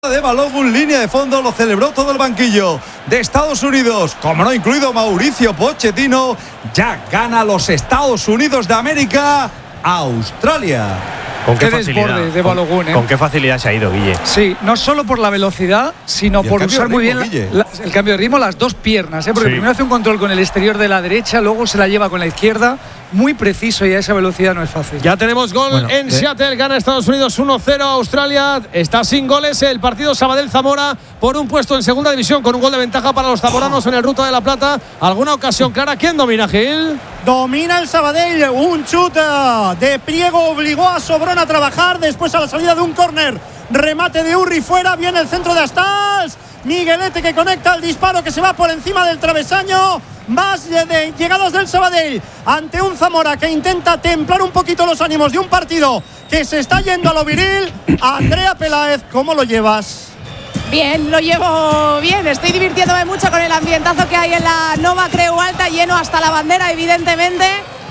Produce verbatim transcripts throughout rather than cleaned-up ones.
de Balogun, línea de fondo, lo celebró todo el banquillo de Estados Unidos, como no incluido Mauricio Pochettino. Ya gana los Estados Unidos de América a Australia. ¿Con qué, qué facilidad? desborde de Balogun, ¿eh? ¿Con qué facilidad se ha ido, Guille? Sí, no solo por la velocidad, sino por usar muy bien la, la, el cambio de ritmo, las dos piernas, ¿eh? Porque sí. Primero hace un control con el exterior de la derecha, luego se la lleva con la izquierda, muy preciso, y a esa velocidad no es fácil. Ya tenemos gol bueno, en de... Seattle, gana Estados Unidos uno cero a Australia, está sin goles el partido Sabadell-Zamora por un puesto en segunda división, con un gol de ventaja para los zamoranos en el Ruta de la Plata. ¿Alguna ocasión clara? ¿Quién domina, Gil? Domina el Sabadell, un chut de Priego obligó a Sobrón a trabajar, después a la salida de un córner, remate de Urri fuera, viene el centro de Astals, Miguelete que conecta el disparo que se va por encima del travesaño. Más de llegadas del Sabadell ante un Zamora que intenta templar un poquito los ánimos de un partido que se está yendo a lo viril. Andrea Peláez, ¿cómo lo llevas? Bien, lo llevo bien, estoy divirtiéndome mucho con el ambientazo que hay en la Nova Creu Alta, lleno hasta la bandera, evidentemente.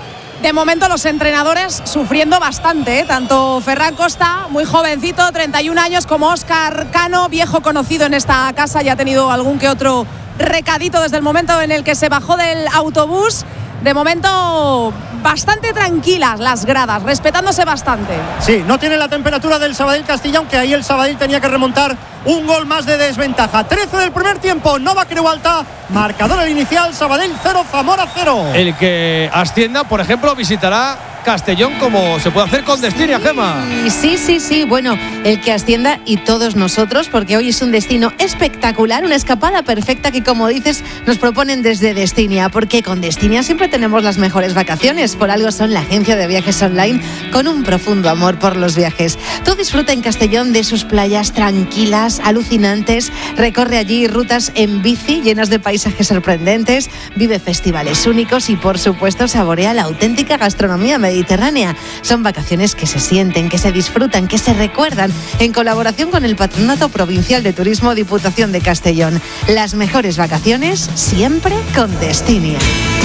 De momento los entrenadores sufriendo bastante, ¿eh? Tanto Ferran Costa, muy jovencito, treinta y un años, como Óscar Cano, viejo conocido en esta casa, ya ha tenido algún que otro recadito desde el momento en el que se bajó del autobús. De momento bastante tranquilas las gradas, respetándose bastante. Sí, no tiene la temperatura del Sabadell Castilla, aunque ahí el Sabadell tenía que remontar un gol más de desventaja. trece del primer tiempo, Nova Creu Alta, marcador el inicial, Sabadell cero, Zamora cero. El que ascienda, por ejemplo, visitará Castellón, como se puede hacer con Destinia, Gema. Sí, sí, sí, bueno, el que ascienda y todos nosotros, porque hoy es un destino espectacular, una escapada perfecta que, como dices, nos proponen desde Destinia, porque con Destinia siempre tenemos las mejores vacaciones, por algo son la agencia de viajes online con un profundo amor por los viajes. Tú disfruta en Castellón de sus playas tranquilas, alucinantes, recorre allí rutas en bici llenas de paisajes sorprendentes, vive festivales únicos y, por supuesto, saborea la auténtica gastronomía mediterránea. Son vacaciones que se sienten, que se disfrutan, que se recuerdan, en colaboración con el Patronato Provincial de Turismo Diputación de Castellón. Las mejores vacaciones siempre con Destinia.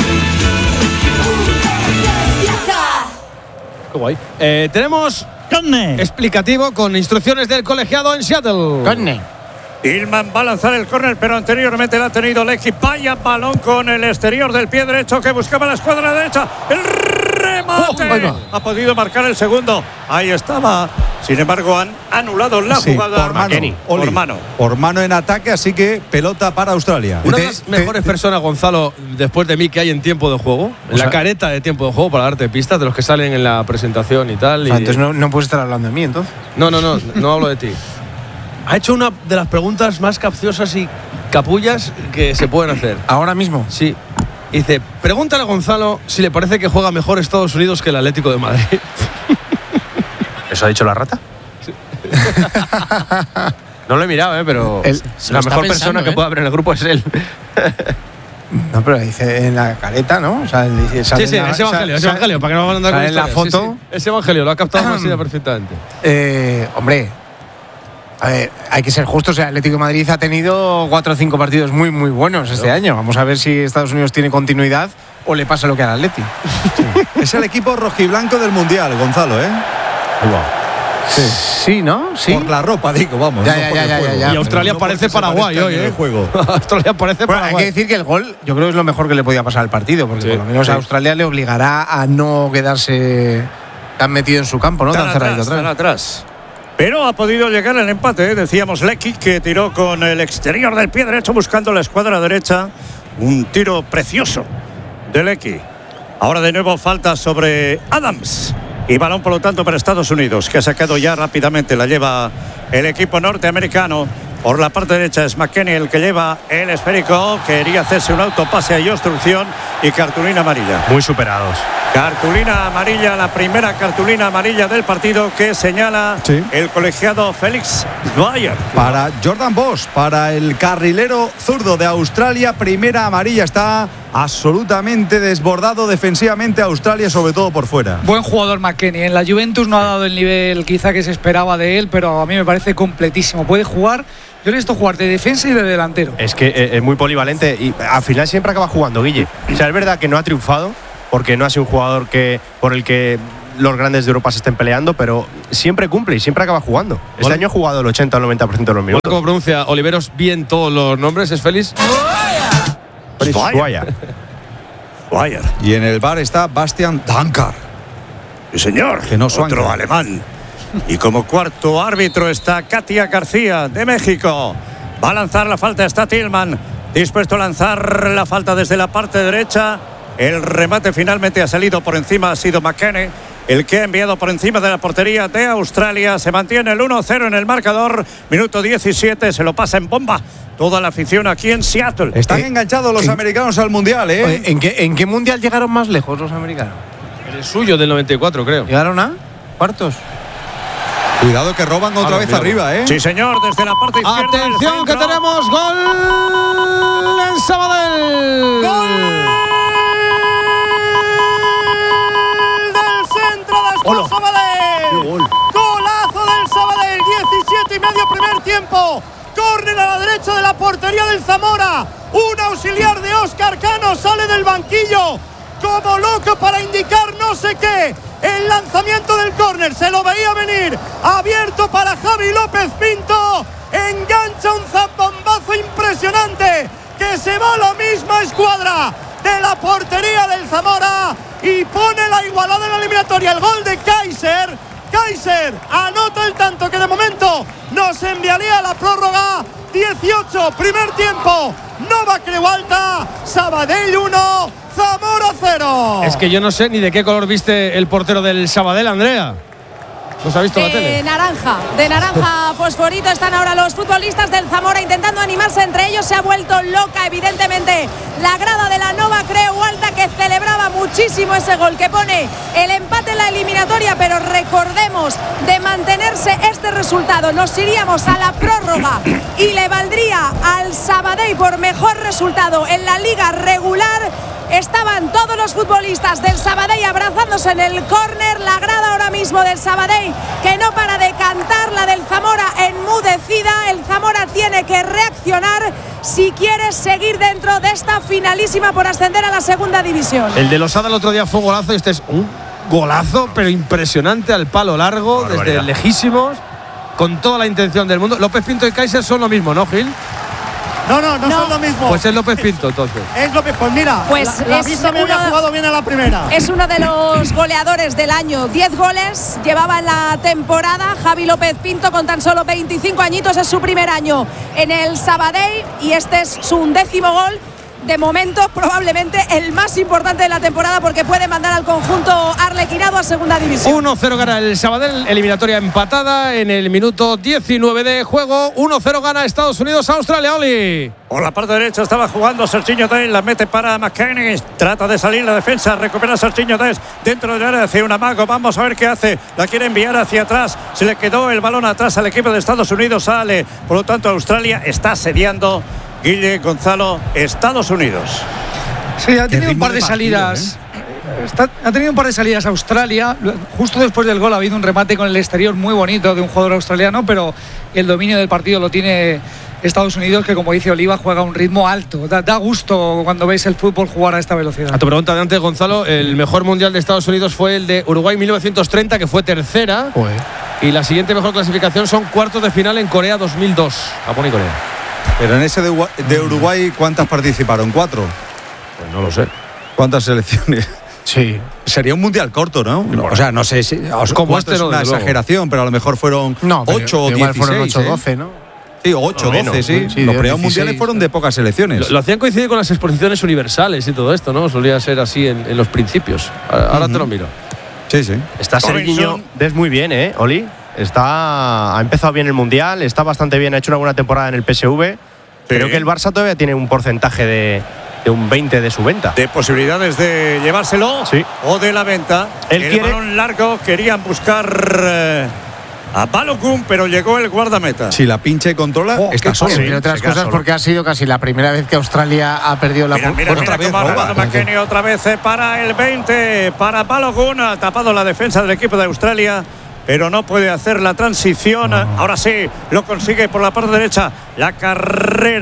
Qué guay. Eh, tenemos Conne. explicativo con instrucciones del colegiado en Seattle. Conne. Ilman va a lanzar el córner, pero anteriormente la ha tenido Lecky. Vaya balón con el exterior del pie derecho que buscaba la escuadra derecha. El remate. Oh, ha podido marcar el segundo. Ahí estaba. Sin embargo, han anulado la sí, jugada por mano, Oli, por mano. Por mano en ataque, así que pelota para Australia. Una de las mejores personas, Gonzalo, después de mí, que hay en tiempo de juego. En la careta de tiempo de juego, para darte pistas de los que salen en la presentación y tal. O sea, y... entonces no, no puedes estar hablando de mí, entonces. No, no, no, no hablo de ti. Ha hecho una de las preguntas más capciosas y capullas que se pueden hacer. ¿Ahora mismo? Sí. Dice, pregúntale a Gonzalo si le parece que juega mejor Estados Unidos que el Atlético de Madrid. ¿Eso ha dicho la rata? Sí. No lo he mirado, ¿eh? Pero él, la mejor persona ¿eh? que puede haber en el grupo es él. No, pero dice en la careta, ¿no? O sea, dice, sí, sí, la, ese evangelio, ese evangelio, para que no van a andar con en la foto. Sí, sí. Ese evangelio lo ha captado Masida perfectamente. Eh, hombre, a ver, hay que ser justos. El Atlético de Madrid ha tenido cuatro o cinco partidos muy, muy buenos este ¿No? año. Vamos a ver si Estados Unidos tiene continuidad o le pasa lo que al Atleti. Sí. Es el equipo rojiblanco del Mundial, Gonzalo, ¿eh? Wow. Sí. sí, ¿no? Sí. Por la ropa, digo, vamos. Ya, no ya, por ya, el ya, juego. ya, ya. Y Australia parece Paraguay hoy, ¿eh? Juego. Australia parece bueno, Paraguay. Hay que decir que el gol, yo creo que es lo mejor que le podía pasar al partido, porque sí, por lo menos sí. a Australia le obligará a no quedarse tan metido en su campo, ¿no? Tan, tan cerradito atrás. Tan atrás. Pero ha podido llegar el empate, ¿eh? Decíamos Lecky, que tiró con el exterior del pie derecho buscando la escuadra derecha. Un tiro precioso de Lecky. Ahora de nuevo falta sobre Adams. Y balón, por lo tanto, para Estados Unidos, que ha sacado ya rápidamente. La lleva el equipo norteamericano. Por la parte derecha es McKennie el que lleva el esférico. Quería hacerse un autopase y obstrucción. Y cartulina amarilla. Muy superados. Cartulina amarilla, la primera cartulina amarilla del partido que señala sí. el colegiado Félix Dwyer. Para Jordan Bosch, para el carrilero zurdo de Australia, primera amarilla. Está absolutamente desbordado defensivamente Australia, sobre todo por fuera. Buen jugador McKennie. En la Juventus no ha dado el nivel quizá que se esperaba de él, pero a mí me parece completísimo. Puede jugar. Yo le he visto jugar de defensa y de delantero. Es que es muy polivalente y al final siempre acaba jugando, Guille. O sea, es verdad que no ha triunfado porque no ha sido un jugador que por el que los grandes de Europa se estén peleando, pero siempre cumple y siempre acaba jugando. Este Bueno. año ha jugado el ochenta o el noventa por ciento de los minutos. ¿Cómo pronuncia Oliveros bien todos los nombres? ¿Es Félix? Félix Guaya. Guaya. Y en el bar está Bastian Dankar. Sí, señor. Que no suena. Otro alemán. Y como cuarto árbitro está Katia García, de México. Va a lanzar la falta, está Tillman. Dispuesto a lanzar la falta desde la parte derecha. El remate finalmente ha salido por encima, ha sido McKennie. El que ha enviado por encima de la portería de Australia. Se mantiene el uno cero en el marcador. Minuto diecisiete, se lo pasa en bomba toda la afición aquí en Seattle. Están Eh, enganchados los en- americanos al Mundial, ¿eh? Oye, ¿en, qué, ¿En qué mundial llegaron más lejos los americanos? En el suyo del noventa y cuatro, creo. ¿Llegaron a cuartos? Cuidado que roban otra Ah, vez mira. arriba, ¿eh? Sí, señor, desde la parte izquierda. del Atención que centro. tenemos gol en Sabadell. Del centro de Hola. Sabadell. gol. Golazo del Sabadell, diecisiete y medio primer tiempo. Córner a la derecha de la portería del Zamora. Un auxiliar de Óscar Cano sale del banquillo como loco para indicar no sé qué. El lanzamiento del córner se lo veía venir. Abierto para Javi López Pinto. Engancha un zambombazo impresionante que se va a la misma escuadra de la portería del Zamora y pone la igualada en la eliminatoria. El gol de Kaiser. Kaiser anota el tanto que de momento nos enviaría a la prórroga. dieciocho, primer tiempo. Nova Creualta, Sabadell uno, Zamora cero. Es que yo no sé ni de qué color viste el portero del Sabadell, Andrea. ¿No se ha visto la De tele? naranja, de naranja fosforito están ahora los futbolistas del Zamora intentando animarse entre ellos. Se ha vuelto loca, evidentemente, la grada de la Nova Creualta, que celebraba muchísimo ese gol que pone el empate en la eliminatoria. Pero recordemos, de mantenerse este resultado, nos iríamos a la prórroga y le valdría al Sabadell por mejor resultado en la liga regular. Estaban todos los futbolistas del Sabadell abrazándose en el córner. La grada ahora mismo del Sabadell, que no para de cantar, la del Zamora enmudecida. El Zamora tiene que reaccionar si quiere seguir dentro de esta finalísima por ascender a la segunda división. El de Losada el otro día fue un golazo y este es un golazo, pero impresionante, al palo largo, desde lejísimos, con toda la intención del mundo. López Pinto y Kaiser son lo mismo, ¿no, Gil? No, no, no, No. son lo mismo. Pues es López Pinto, entonces. Es lo que, pues mira, Pues la, la es vista me había una- jugado bien a la primera. Es uno de los goleadores del año. diez goles llevaba en la temporada. Javi López Pinto, con tan solo veinticinco añitos, es su primer año en el Sabadell y este es su undécimo gol. De momento, probablemente el más importante de la temporada, porque puede mandar al conjunto arlequinado a segunda división. uno cero gana el Sabadell, eliminatoria empatada en el minuto diecinueve de juego. uno cero gana Estados Unidos a Australia, Oli. Por la parte derecha estaba jugando Serginho Dest, la mete para McKennie, trata de salir la defensa, recupera Serginho Dest dentro del área, hace un amago, vamos a ver qué hace, la quiere enviar hacia atrás, se le quedó el balón atrás al equipo de Estados Unidos, sale, por lo tanto Australia está asediando. Guille, Gonzalo, Estados Unidos. Sí, ha tenido un ritmo par de de partido, salidas. Está- ha tenido un par de salidas Australia. Justo después del gol ha habido un remate con el exterior muy bonito de un jugador australiano, pero el dominio del partido lo tiene Estados Unidos, que, como dice Oliva, juega a un ritmo alto. Da, da gusto cuando veis el fútbol jugar a esta velocidad. A tu pregunta de antes, Gonzalo, el mejor mundial de Estados Unidos fue el de Uruguay mil novecientos treinta, que fue tercera. Joder. Y la siguiente mejor clasificación son cuartos de final en Corea dos mil dos. Japón y Corea. Pero en ese de, Ugua- de Uruguay, ¿cuántas participaron? ¿Cuatro? Pues no lo sé. ¿Cuántas selecciones? Sí. Sería un mundial corto, ¿no? O sea, no sé si. os- Como cuatro este es no, una desde luego. exageración, pero a lo mejor fueron No, pero ocho o igual dieciséis. fueron ocho ¿eh? doce, ¿no? Sí, ocho, O menos, doce, sí. sí, Los de primeros mundiales dieciséis. fueron de pocas selecciones. Lo, lo hacían coincidir con las exposiciones universales y todo esto, ¿no? Solía ser así en, en los principios. Ahora, ahora te lo miro. Sí, sí. Está Serginho Dest muy bien, ¿eh, Oli? Está, ha empezado bien el Mundial, está bastante bien, ha hecho una buena temporada en el P S V. Creo que el Barça todavía tiene un porcentaje de, de un veinte de su venta. De posibilidades de llevárselo Sí. o de la venta. Él el quiere- balón largo, querían buscar eh, a Balogun, pero llegó el guardameta. Si la pinche y controla, Oh, está qué solo. Sí, Entre otras se queda cosas solo. porque ha sido casi la primera vez que Australia ha perdido la Mira, pu- mira, bueno, mira otra cómo vez ha robado roba. McKennie otra vez eh, para el veinte, para Balogun, ha tapado la defensa del equipo de Australia, pero no puede hacer la transición. Ahora sí, lo consigue por la parte derecha. La carrera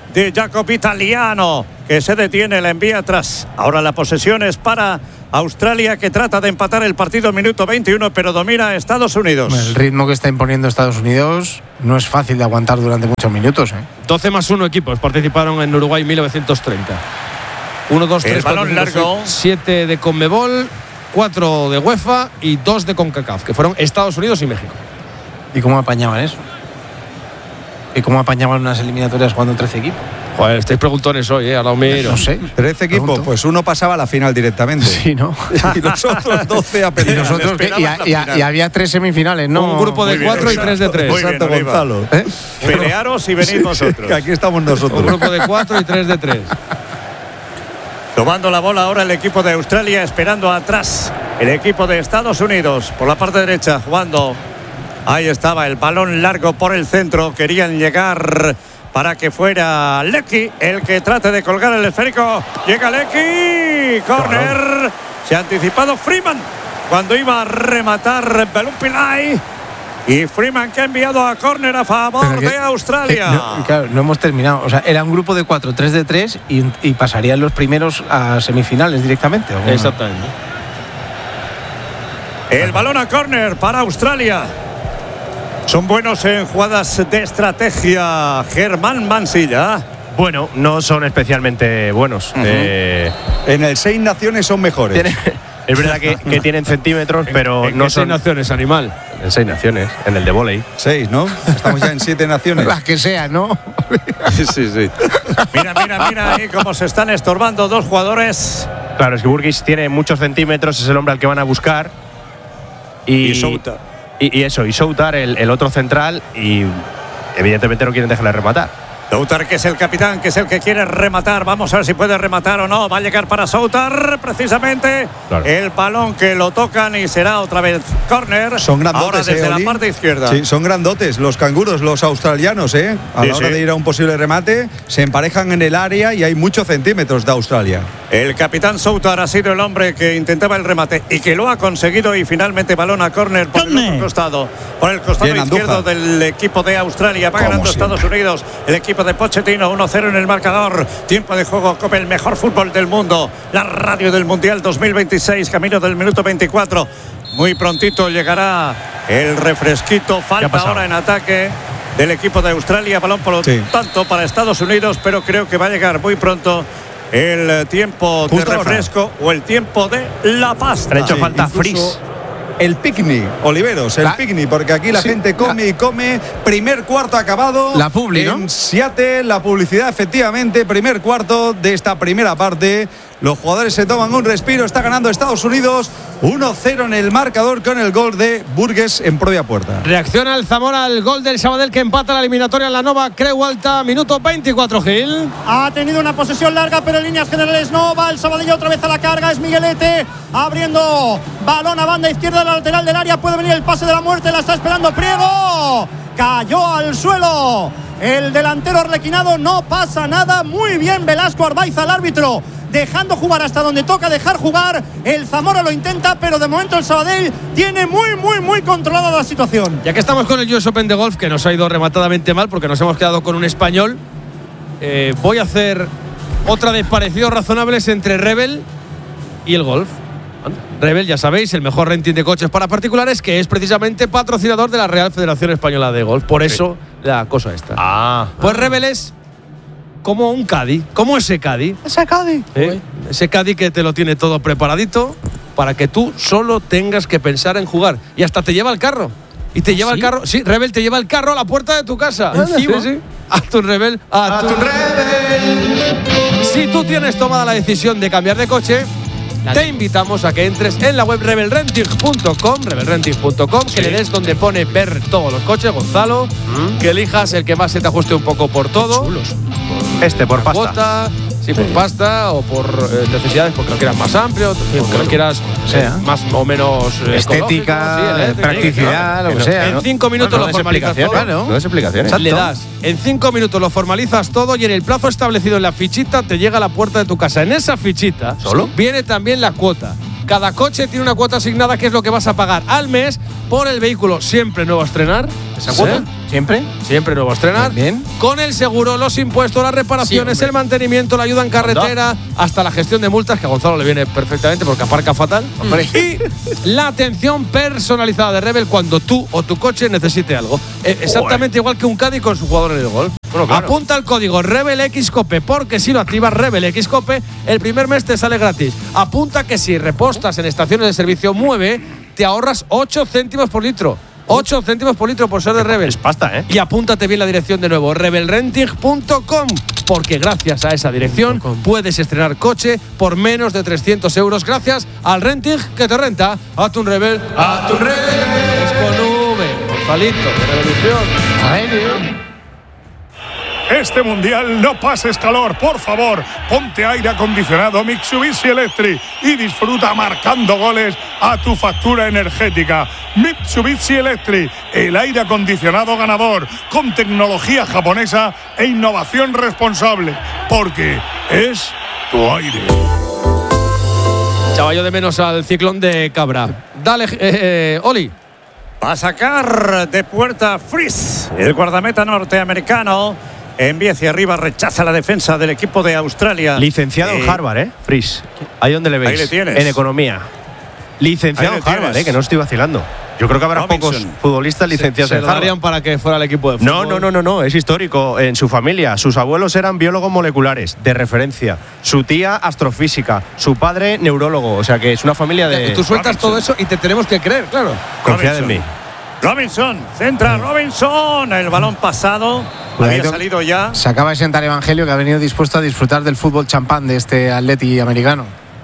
de Jacopo Italiano, que se detiene, la envía atrás. Ahora la posesión es para Australia, que trata de empatar el partido minuto veintiuno, pero domina a Estados Unidos. El ritmo que está imponiendo Estados Unidos no es fácil de aguantar durante muchos minutos, ¿eh? doce más uno equipos participaron en Uruguay mil novecientos treinta. uno, dos, tres, balón largo. siete de Conmebol, cuatro de UEFA y dos de CONCACAF, que fueron Estados Unidos y México. ¿Y cómo apañaban eso? ¿Y cómo apañaban unas eliminatorias jugando trece equipos? Joder, estáis preguntones hoy, ¿eh? A la miro. No sé. trece equipos, Pregunto. pues uno pasaba a la final directamente. Sí, ¿no? Y los otros doce a Y pelear. nosotros que- y, a- y a- y había tres semifinales, ¿no? Un grupo de Muy bien, cuatro y exacto. tres de tres. Muy bien, Exacto, Oliva. Gonzalo. ¿Eh? Pelearos y venid vosotros. Que aquí estamos Un nosotros. grupo de cuatro y tres de tres. Tomando la bola ahora el equipo de Australia, esperando atrás el equipo de Estados Unidos por la parte derecha, jugando. Ahí estaba el balón largo por el centro. Querían llegar para que fuera Lecky el que trate de colgar el esférico. Llega Lecky. Corner. Se ha anticipado Freeman cuando iba a rematar Belum Pillay. Y Freeman, que ha enviado a córner a favor Pero que- de Australia. que no, claro, no hemos terminado. O sea, era un grupo de cuatro, tres de tres y, y pasarían los primeros a semifinales directamente. ¿o cómo? Exactamente. El balón a córner para Australia. Son buenos en jugadas de estrategia. Germán Mansilla. Bueno, no son especialmente buenos. Eh, En el Seis Naciones son mejores. tienen- es verdad que, que tienen centímetros, pero ¿En no qué seis son naciones, animal? en seis naciones, en el de vóley. Seis, ¿no? Estamos ya en siete naciones. Las que sean, ¿no? Sí, sí, sí. Mira, mira, mira ahí cómo se están estorbando dos jugadores. Claro, es que Burgis tiene muchos centímetros, es el hombre al que van a buscar. Y, Y Soutar. Y, y eso, y Soutar, el, el otro central, y evidentemente no quieren dejarle rematar. Soutar, que es el capitán, que es el que quiere rematar. Vamos a ver si puede rematar o no. Va a llegar para Soutar, precisamente. Claro. El balón que lo tocan y será otra vez córner. Son grandotes, ahora desde ¿eh, la Oli? parte izquierda. Sí, son grandotes los canguros, los australianos, ¿eh? A Sí, la hora sí. de ir a un posible remate, se emparejan en el área y hay muchos centímetros de Australia. El capitán Soutar ha sido el hombre que intentaba el remate y que lo ha conseguido, y finalmente balón a córner por el Córner. otro costado, por el costado Bien, izquierdo Andújar. del equipo de Australia. Va Como ganando siempre. Estados Unidos, el equipo de Pochettino, uno cero en el marcador. Tiempo de juego, Copa, el mejor fútbol del mundo. La radio del Mundial dos mil veintiséis, camino del minuto veinticuatro. Muy prontito llegará el refresquito. Falta pasado? ahora en ataque del equipo de Australia. Balón por lo Sí. tanto para Estados Unidos, pero creo que va a llegar muy pronto el tiempo de Justo ahora. refresco o el tiempo de la pasta. Han hecho Sí, falta incluso Frizz. El picnic, Oliveros, el La- picnic, porque aquí la Sí, gente come y come. Primer cuarto acabado. La publi, ¿no? En Seattle, la publicidad, efectivamente. Primer cuarto de esta primera parte. Los jugadores se toman un respiro. Está ganando Estados Unidos uno cero en el marcador con el gol de Burgues en propia puerta. Reacciona el Zamora al gol del Sabadell, que empata la eliminatoria en la Nova Creu Alta, minuto veinticuatro, Gil. Ha tenido una posesión larga, pero en líneas generales no. Va el Sabadell otra vez a la carga. Es Miguelete abriendo balón a banda izquierda, a la lateral del área. Puede venir el pase de la muerte. La está esperando Priego. Cayó al suelo el delantero arlequinado. No pasa nada. Muy bien Velasco Arbaiza, el árbitro, dejando jugar hasta donde toca dejar jugar. El Zamora lo intenta, pero de momento el Sabadell tiene muy, muy, muy controlada la situación. Ya que estamos con el U S Open de golf, que nos ha ido rematadamente mal porque nos hemos quedado con un español, eh, voy a hacer otra de parecidos razonables entre Rebel y el golf. Rebel, ya sabéis, el mejor renting de coches para particulares, que es precisamente patrocinador de la Real Federación Española de Golf. Por eso la cosa esta. Ah. Pues Rebel es como un Caddy, como ese Caddy. Ese Cádiz. ¿eh? Ese Caddy que te lo tiene todo preparadito para que tú solo tengas que pensar en jugar. Y hasta te lleva el carro. Y te lleva el carro. Sí, Rebel te lleva el carro a la puerta de tu casa. Encima. Sí, sí. A tu Rebel. A, tu Rebel. Si tú tienes tomada la decisión de cambiar de coche, te invitamos a que entres en la web rebel renting punto com, rebel renting punto com, que le des donde pone ver todos los coches, Gonzalo, que elijas el que más se te ajuste un poco por todo. Este por pasta. Cuota, sí, por pasta o por eh, necesidades, porque lo quieras más amplio, porque lo quieras sea. eh, más o menos eh, Estética, ecológico, sí, eléctrico, practicidad, lo que no- sea, En ¿no? cinco minutos No lo des formalizas todo. explicaciones, Claro. no des explicaciones. Le das, en cinco minutos lo formalizas todo y en el plazo establecido en la fichita te llega a la puerta de tu casa. En esa fichita ¿Solo? viene también la cuota. Cada coche tiene una cuota asignada que es lo que vas a pagar al mes por el vehículo. Siempre nuevo a estrenar. ¿Esa cuota? ¿Sí? ¿Siempre? Siempre nuevo a estrenar. Bien. Con el seguro, los impuestos, las reparaciones, Sí, el mantenimiento, la ayuda en carretera, hasta la gestión de multas, que a Gonzalo le viene perfectamente porque aparca fatal. Hombre. Y la atención personalizada de Rebel cuando tú o tu coche necesite algo. Eh, exactamente igual que un Caddy con su jugador en el golf. Bueno, claro. Apunta el código RebelXCope, porque si lo activas RebelXCope, el primer mes te sale gratis. Apunta que si repostas en estaciones de servicio Mueve, te ahorras ocho céntimos por litro. ocho céntimos por litro por ser de Rebel. Es pasta, ¿eh? Y apúntate bien la dirección de nuevo, rebel renting punto com, porque gracias a esa dirección puedes estrenar coche por menos de trescientos euros gracias al renting que te renta. Hazte un Rebel, hazte un Rebel. Es con V, Gonzalito, de Revolución. A ver, Este mundial no pases calor, por favor. Ponte aire acondicionado Mitsubishi Electric y disfruta marcando goles a tu factura energética. Mitsubishi Electric, el aire acondicionado ganador, con tecnología japonesa e innovación responsable, porque es tu aire. Chaval, yo de menos al ciclón de Cabra. Dale, eh, eh, Oli. Va a sacar de puerta Fries, el guardameta norteamericano. Envía hacia arriba, rechaza la defensa del equipo de Australia. Licenciado eh, en Harvard, ¿eh? Fries. Ahí donde le veis. Ahí le tienes. En economía. Licenciado Ahí en le Harvard, tienes. ¿eh? Que no estoy vacilando. Yo creo que habrá Robinson. pocos futbolistas licenciados Se en lo Harvard. darían para que fuera el equipo de fútbol. No, no, no, no, no, es histórico. En su familia, sus abuelos eran biólogos moleculares, de referencia. Su tía, astrofísica. Su padre, neurólogo. O sea que es una familia de. Y tú sueltas Robinson. todo eso y te tenemos que creer, claro. Confiad en mí. Robinson, centra Robinson. El balón pasado. Había Cuidadito. salido ya. se acaba de sentar Evangelio, que ha venido dispuesto a disfrutar del fútbol champán de este atleti americano.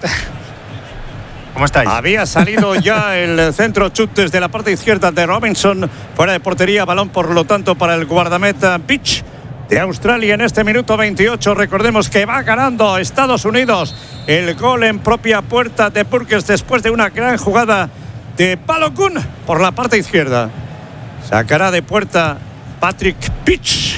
¿Cómo estáis? Había salido ya el centro chut desde la parte izquierda de Robinson. Fuera de portería, balón por lo tanto para el guardameta Beach de Australia en este minuto veintiocho. Recordemos que va ganando Estados Unidos. El gol en propia puerta de Burgess después de una gran jugada de Balogun por la parte izquierda. Sacará de puerta Patrick Beach,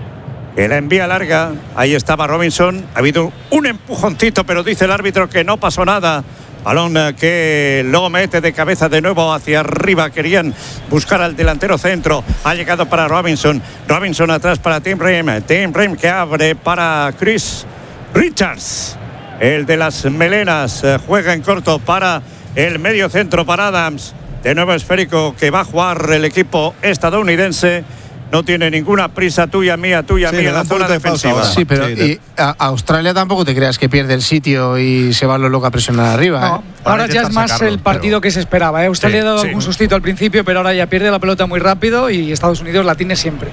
que la envía larga. Ahí estaba Robinson. Ha habido un empujoncito, pero dice el árbitro que no pasó nada. Balón eh, que lo mete de cabeza de nuevo hacia arriba. Querían buscar al delantero centro. Ha llegado para Robinson. Robinson atrás para Tim Ream. Tim Ream que abre para Chris Richards. El de las melenas eh, juega en corto para el medio centro para Adams. De nuevo esférico que va a jugar el equipo estadounidense. No tiene ninguna prisa, tuya, mía, tuya, Sí, mía, le en la dan zona punto de pausa defensiva. ahora. Sí, pero Sí, y a Australia tampoco te creas que pierde el sitio y se va lo loco a presionar arriba. No, ¿eh? ahora Para ya es intentar más sacarlo, el partido pero- que se esperaba. ¿eh? Australia Sí, ha dado sí. algún sustito al principio, pero ahora ya pierde la pelota muy rápido y Estados Unidos la tiene siempre.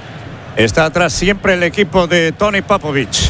Está atrás siempre el equipo de Tony Popovich.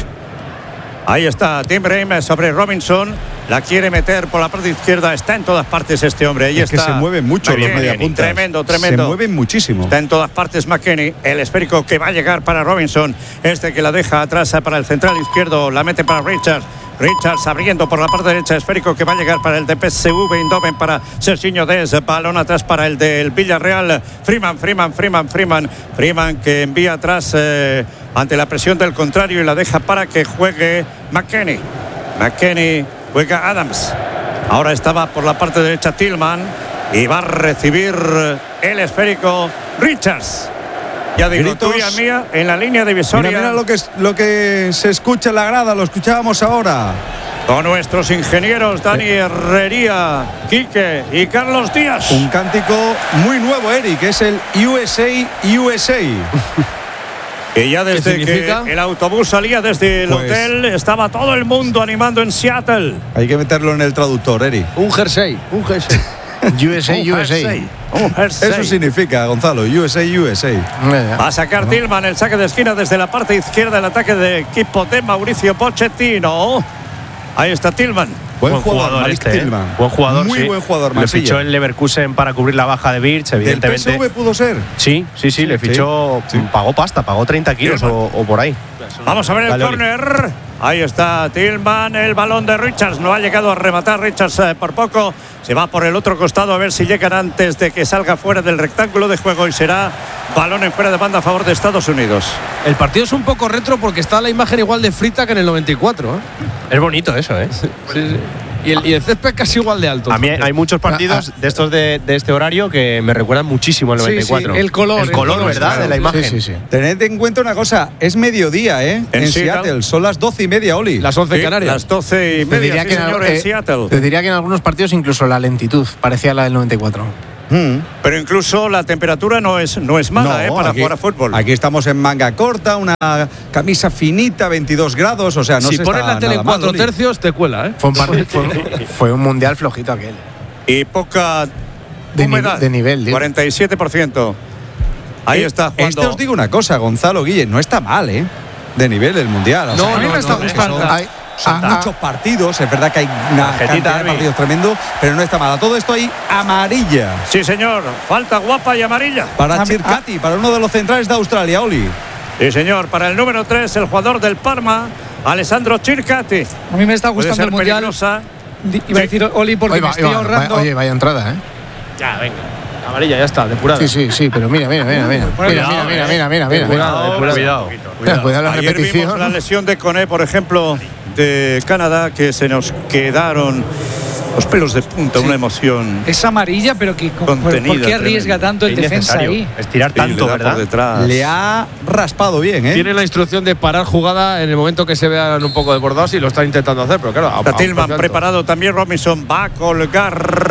Ahí está Tim Ream sobre Robinson. La quiere meter por la parte izquierda. Está en todas partes este hombre. Ahí Es que está. se mueven mucho los McKennie. mediapuntas. Tremendo, tremendo. Se mueven muchísimo. Está en todas partes McKennie. El esférico que va a llegar para Robinson. Este que la deja atrás para el central izquierdo. La mete para Richards. Richards abriendo por la parte derecha. Esférico que va a llegar para el de P S V Eindhoven para Serginho Dest. Balón atrás para el del Villarreal. Freeman, Freeman, Freeman, Freeman. Freeman que envía atrás eh, ante la presión del contrario y la deja para que juegue McKennie. McKennie juega Adams. Ahora estaba por la parte derecha Tillman. Y va a recibir el esférico Richards. Ya digo, Gritos. tuya mía en la línea divisoria. Mira, mira lo que, es- lo que se escucha en la grada, lo escuchábamos ahora. Con nuestros ingenieros Dani Herrería, Quique y Carlos Díaz. Un cántico muy nuevo, Eric, que es el U S A, U S A. Y ya desde que significa? el autobús salía desde el Pues- hotel, estaba todo el mundo animando en Seattle. Hay que meterlo en el traductor, Eric. Un jersey, un jersey. U S A, Un U S A. jersey, un jersey. Eso significa, Gonzalo, U S A, U S A. Va a sacar Tillman el saque de esquina desde la parte izquierda, el ataque de equipo de Mauricio Pochettino. Ahí está Tillman. Buen, Buen jugador, jugador Malik este, ¿eh? Tillman. Buen jugador, Muy sí. buen jugador, Le Mansilla. fichó el Leverkusen para cubrir la baja de Birch, ¿Del P evidentemente. S V pudo ser? Sí, sí, sí, le Sí, fichó, sí. pagó pasta, pagó treinta kilos o, o por ahí. Vamos a ver el Dale, Oli. córner. Ahí está Tillman, el balón de Richards. No ha llegado a rematar Richards eh, por poco. Se va por el otro costado a ver si llegan antes de que salga fuera del rectángulo de juego y será balón en fuera de banda a favor de Estados Unidos. El partido es un poco retro porque está la imagen igual de frita que en el noventa y cuatro. ¿eh? Es bonito eso, ¿eh? Sí, sí. Y el, y el césped casi igual de alto. A mí hay muchos partidos de estos de, de este horario que me recuerdan muchísimo al noventa y cuatro. Sí, sí, el color. El color, el color ¿verdad? claro. De la imagen. Sí, sí, sí. Tened en cuenta una cosa, es mediodía, ¿eh? En, En Seattle. Seattle. Son las doce y media, Oli. Las once Sí, Canarias. Las doce y Te diría, media, sí, que en, señor, al- en eh, Seattle. te diría que en algunos partidos incluso la lentitud parecía la del noventa y cuatro. Mm. Pero incluso la temperatura no es, no es mala, ¿eh? Para aquí, jugar a fútbol. Aquí estamos en manga corta, una camisa finita, veintidós grados, o sea, no si se pones está la tele nada en mal, cuatro Oli. tercios, te cuela, ¿eh? Fue un, partido, fue, fue un mundial flojito aquel. Y poca De, ni- humedad. de nivel, digo. cuarenta y siete por ciento. Ahí Eh, está jugando. Este os digo una cosa, Gonzalo Guille, no está mal, ¿eh? De nivel el mundial. o No, sea, a mí me está gustando. Son, Ay, son ah, muchos partidos, es verdad que hay una Tarjetita, cantidad de Arbi. partidos tremendo, pero no está mal. A todo esto hay amarilla Sí, señor. Falta guapa y amarilla. para A mí- Chircati, para uno de los centrales de Australia, Oli. Sí, señor. Para el número tres, el jugador del Parma, Alessandro Circati. A mí me está Puede gustando ser el mundial. peligrosa. Di- Iba a decir Oli porque Oye, me va- estoy va- ahorrando. va- oye, vaya entrada, ¿eh? Ya, venga. Amarilla, ya está, depurada. Sí, sí, sí, pero mira, mira, mira, mira. Mira, Cuidado, mira, mira, eh. mira, mira, mira. Cuidado, Mira, cuidado. Mira, cuidado la Ayer vimos repetición. la lesión de Coné, por ejemplo, de Canadá, que se nos quedaron los pelos de punta, una emoción. Es amarilla, pero que, ¿por, Contenida, ¿por qué arriesga tremenda. tanto el defensa Innecesario. ahí? Estirar Sí, le tanto, da por ¿verdad? detrás. Le ha raspado bien, ¿eh? Tiene la instrucción de parar jugada en el momento que se vean un poco desbordados y lo está intentando hacer, pero claro. a- Está a- Tillman perfecto. preparado también. Robinson va a colgar.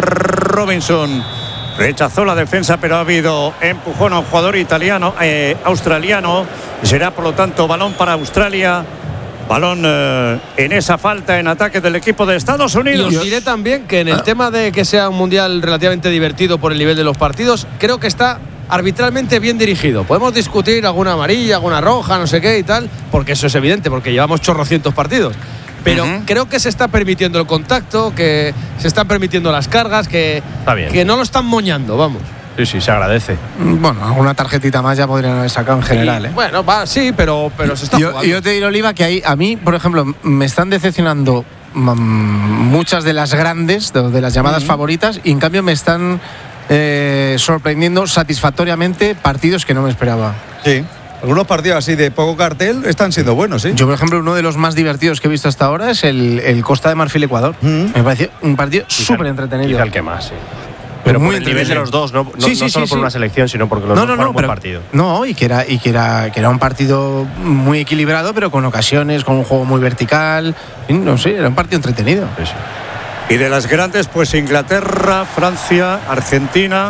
Robinson rechazó la defensa, pero ha habido empujón a un jugador italiano, eh, australiano. Y será por lo tanto balón para Australia. Balón eh, en esa falta en ataque del equipo de Estados Y Unidos. os diré también que en el tema de que sea un mundial relativamente divertido por el nivel de los partidos, creo que está arbitralmente bien dirigido. Podemos discutir alguna amarilla, alguna roja, no sé qué y tal, porque eso es evidente, porque llevamos chorrocientos partidos. Pero Ujú. creo que se está permitiendo el contacto, que se están permitiendo las cargas, que, Está bien. que no lo están moñando, vamos. Sí, sí, se agradece. Bueno, alguna tarjetita más ya podrían haber sacado en general, Y, ¿eh? Bueno, va, sí, pero, pero se está Yo, jugando. yo te diré, Oliva, que ahí, a mí, por ejemplo, me están decepcionando mm, muchas de las grandes, de, de las llamadas favoritas, y en cambio me están eh, sorprendiendo satisfactoriamente partidos que no me esperaba. Sí. Algunos partidos así de poco cartel están siendo buenos, ¿sí? Yo, por ejemplo, uno de los más divertidos que he visto hasta ahora es el, el Costa de Marfil-Ecuador. Mm. Me pareció un partido Quizá- súper entretenido. quizá el que más, sí. Pero muy por el nivel de entretenido. los dos, no, no, Sí, sí, no solo sí, por sí. una selección, sino porque los No, dos no, juegan no, un buen pero, partido. no, y que era y que era que era un partido muy equilibrado, pero con ocasiones, con un juego muy vertical. En fin, no sé, era un partido entretenido. Sí, sí. Y de las grandes, pues Inglaterra, Francia, Argentina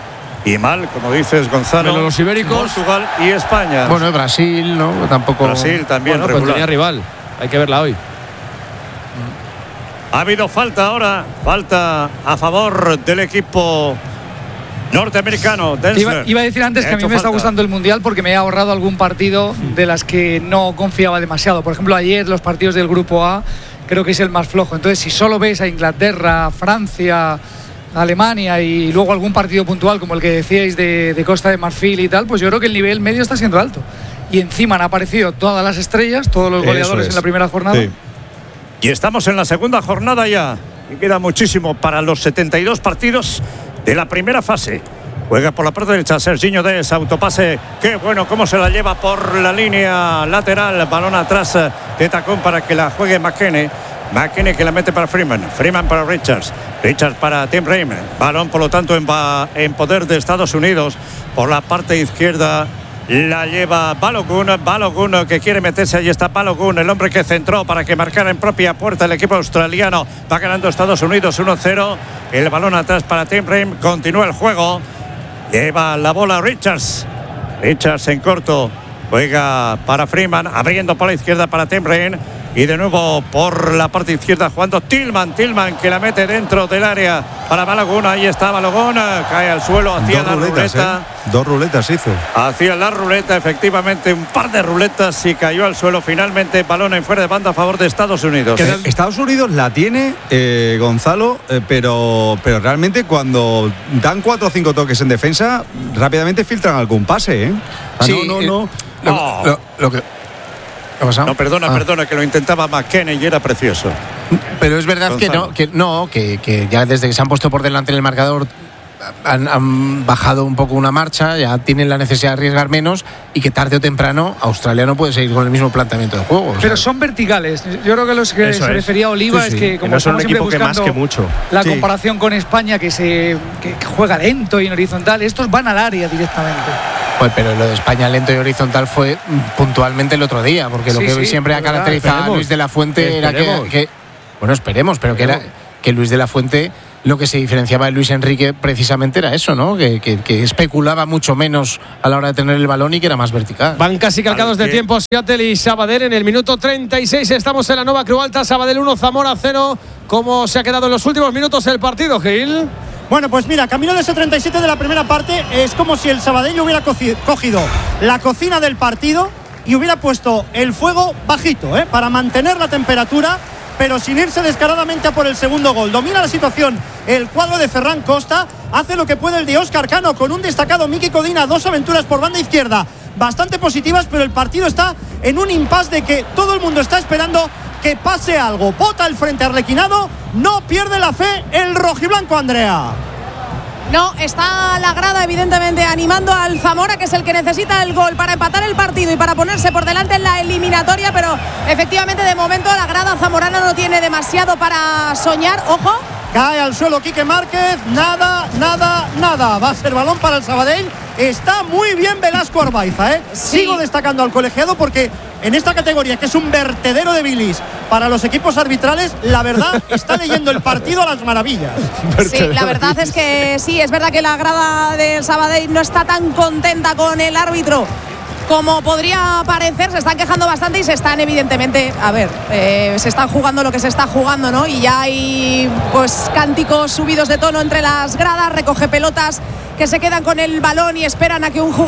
y mal, como dices, Gonzalo. Pero los ibéricos- Portugal y España. Bueno, Brasil, ¿no? Tampoco. Brasil también Bueno, pues regular. tenía rival. Hay que verla hoy. Ha habido falta ahora, falta a favor del equipo norteamericano. Iba, Densler. iba a decir antes Le que ha a mí hecho me está falta. gustando el Mundial porque me he ahorrado algún partido de las que no confiaba demasiado. Por ejemplo, ayer los partidos del Grupo A creo que es el más flojo. Entonces, si solo ves a Inglaterra, Francia, Alemania y luego algún partido puntual como el que decíais de, de Costa de Marfil y tal, pues yo creo que el nivel medio está siendo alto. Y encima han aparecido todas las estrellas, todos los Eso goleadores es. en la primera jornada. Sí. Y estamos en la segunda jornada ya. Y queda muchísimo para los setenta y dos partidos de la primera fase. Juega por la parte derecha Serginho Dest, autopase. Qué bueno cómo se la lleva por la línea lateral. Balón atrás de tacón para que la juegue McKennie. McKennie que la mete para Freeman. Freeman para Richards. Richards para Tim Ream. Balón por lo tanto en, en poder de Estados Unidos. Por la parte izquierda la lleva Balogun. Balogun que quiere meterse. Ahí está Balogun, el hombre que centró para que marcara en propia puerta el equipo australiano. Va ganando Estados Unidos uno cero. El balón atrás para Tim Ream. Continúa el juego. Lleva la bola Richards. Richards en corto. Juega para Freeman. Abriendo por la izquierda para Tim Ream. Y de nuevo por la parte izquierda jugando Tillman. Tillman que la mete dentro del área para Balogun. Ahí está Balogun. Cae al suelo. Hacia la ruletas, ruleta. ¿eh? Dos ruletas hizo. Hacía la ruleta, efectivamente, un par de ruletas y cayó al suelo. Finalmente, balón en fuera de banda a favor de Estados Unidos. Eh, Estados Unidos la tiene, eh, Gonzalo, eh, pero, pero realmente cuando dan cuatro o cinco toques en defensa, rápidamente filtran algún pase, ¿eh? Ah, Sí, no, no, eh, no. Lo, No. lo- lo que. ¿Qué ha pasado? No, perdona, Ah. perdona, que lo intentaba McKennie y era precioso. Pero es verdad que Gonzalo. no, que no, que, que ya desde que se han puesto por delante en el marcador han, han bajado un poco una marcha, ya tienen la necesidad de arriesgar menos y que tarde o temprano Australia no puede seguir con el mismo planteamiento de juego. Pero o sea, son verticales. Yo creo que los que Eso se es. refería a Oliva Sí, sí. es que Que como no son un estamos equipo siempre que más buscando que mucho. la Sí. comparación con España que se que, que juega lento y en horizontal, estos van al área directamente. pues, pero lo de España lento y horizontal fue mm, puntualmente el otro día, porque lo Sí, que sí, siempre ha es verdad. caracterizado a Esperemos. Luis de la Fuente era que, Esperemos. que- bueno, esperemos, pero que era que Luis de la Fuente lo que se diferenciaba de Luis Enrique precisamente era eso, ¿no? Que, que- que especulaba mucho menos a la hora de tener el balón y que era más vertical. Van casi calcados de que- tiempo Seattle y Sabadell en el minuto treinta y seis. Estamos en la Nova Creu Alta. Sabadell uno, Zamora cero. ¿Cómo se ha quedado en los últimos minutos el partido, Gil? Bueno, pues mira, camino de ese treinta y siete de la primera parte, es como si el Sabadell hubiera coci- cogido la cocina del partido y hubiera puesto el fuego bajito, ¿eh? Para mantener la temperatura, pero sin irse descaradamente a por el segundo gol. Domina la situación el cuadro de Ferran Costa, hace lo que puede el de Óscar Cano con un destacado Miki Codina, dos aventuras por banda izquierda, bastante positivas, pero el partido está en un impasse de que todo el mundo está esperando que pase algo. Bota el frente arlequinado, no pierde la fe el rojiblanco, Andrea. No, está la grada evidentemente animando al Zamora, que es el que necesita el gol para empatar el partido y para ponerse por delante en la eliminatoria, pero efectivamente de momento la grada zamorana no tiene demasiado para soñar. Ojo. Cae al suelo Quique Márquez, nada, nada, nada. Va a ser balón para el Sabadell. Está muy bien Velasco Arbaiza, ¿eh? Sí. Sigo destacando al colegiado porque en esta categoría, que es un vertedero de bilis para los equipos arbitrales, la verdad está leyendo el partido a las maravillas. Sí, la verdad es que sí, es verdad que la grada del Sabadell no está tan contenta con el árbitro como podría parecer. Se están quejando bastante y se están evidentemente, a ver, eh, se están jugando lo que se está jugando, ¿no? Y ya hay pues cánticos subidos de tono entre las gradas, recoge pelotas que se quedan con el balón y esperan a que un jugador